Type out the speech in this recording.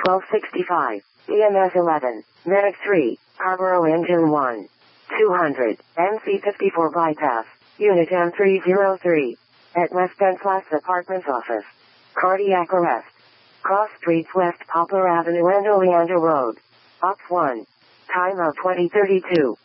1265. EMS 11. Medic 3. Carbureau engine 1. 200. MC54 bypass. Unit M303. At West End Plaza Apartments office. Cardiac arrest. Cross streets West Poplar Avenue and Oleander Road. Ops 1. Time of 2032.